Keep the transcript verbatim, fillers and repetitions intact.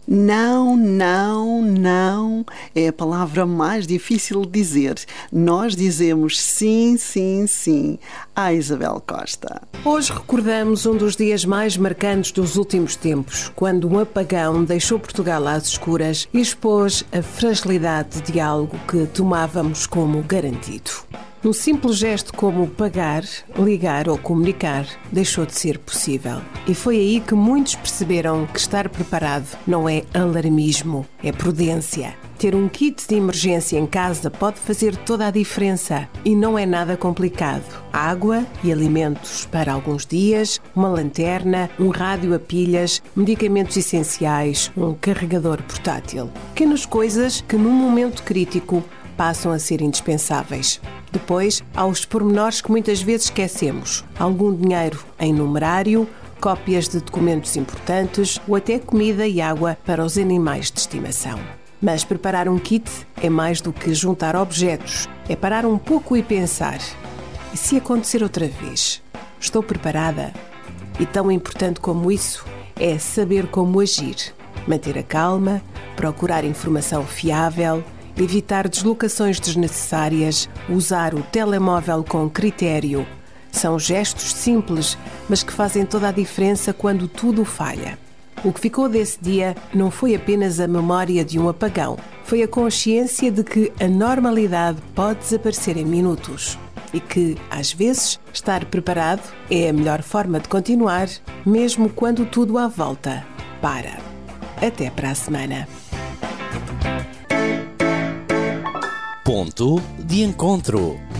Não, não, não é a palavra mais difícil de dizer. Nós dizemos sim, sim, sim à Isabel Costa. Hoje recordamos um dos dias mais marcantes dos últimos tempos, quando um apagão deixou Portugal às escuras e expôs a fragilidade de algo que tomávamos como garantido. Um simples gesto como pagar, ligar ou comunicar deixou de ser possível. E foi aí que muitos perceberam que estar preparado não é alarmismo, é prudência. Ter um kit de emergência em casa pode fazer toda a diferença e não é nada complicado. Água e alimentos para alguns dias, uma lanterna, um rádio a pilhas, medicamentos essenciais, um carregador portátil. Pequenas coisas que num momento crítico passam a ser indispensáveis. Depois, há os pormenores que muitas vezes esquecemos. Algum dinheiro em numerário, cópias de documentos importantes ou até comida e água para os animais de estimação. Mas preparar um kit é mais do que juntar objetos. É parar um pouco e pensar: e se acontecer outra vez? Estou preparada? E tão importante como isso é saber como agir. Manter a calma, procurar informação fiável, evitar deslocações desnecessárias, usar o telemóvel com critério. São gestos simples, mas que fazem toda a diferença quando tudo falha. O que ficou desse dia não foi apenas a memória de um apagão, foi a consciência de que a normalidade pode desaparecer em minutos e que, às vezes, estar preparado é a melhor forma de continuar, mesmo quando tudo à volta para. Até para a semana. Ponto de encontro.